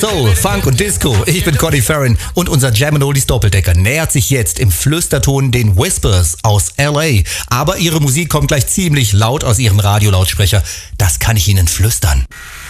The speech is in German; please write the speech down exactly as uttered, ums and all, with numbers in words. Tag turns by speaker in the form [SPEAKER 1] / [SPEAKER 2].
[SPEAKER 1] Soul, Funk und Disco. Ich bin Conny Farron und unser Jam and Oldies Doppeldecker nähert sich jetzt im Flüsterton den Whispers aus L A. Aber ihre Musik kommt gleich ziemlich laut aus ihrem Radiolautsprecher. Das kann ich Ihnen flüstern.